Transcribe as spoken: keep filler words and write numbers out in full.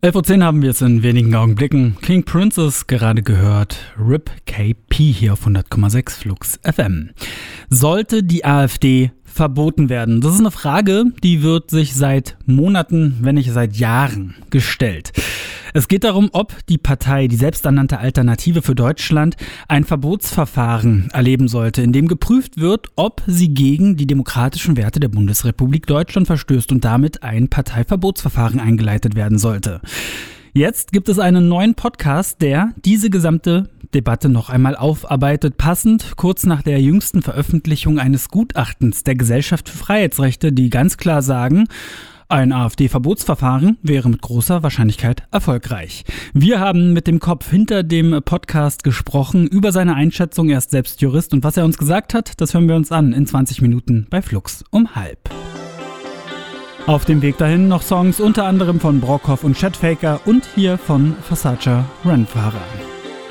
elf Uhr zehn haben wir es in wenigen Augenblicken. King Princess gerade gehört. R I P K P hier auf hundert Komma sechs Flux F M. Sollte die AfD verboten werden? Das ist eine Frage, die wird sich seit Monaten, wenn nicht seit Jahren gestellt. Es geht darum, ob die Partei, die selbsternannte Alternative für Deutschland, ein Verbotsverfahren erleben sollte, in dem geprüft wird, ob sie gegen die demokratischen Werte der Bundesrepublik Deutschland verstößt und damit ein Parteiverbotsverfahren eingeleitet werden sollte. Jetzt gibt es einen neuen Podcast, der diese gesamte Debatte noch einmal aufarbeitet, passend kurz nach der jüngsten Veröffentlichung eines Gutachtens der Gesellschaft für Freiheitsrechte, die ganz klar sagen, ein AfD-Verbotsverfahren wäre mit großer Wahrscheinlichkeit erfolgreich. Wir haben mit dem Kopf hinter dem Podcast gesprochen über seine Einschätzung. Er ist selbst Jurist und was er uns gesagt hat, das hören wir uns an in zwanzig Minuten bei Flux um halb. Auf dem Weg dahin noch Songs unter anderem von Brockhoff und Chatfaker und hier von Versace Rennfahrer.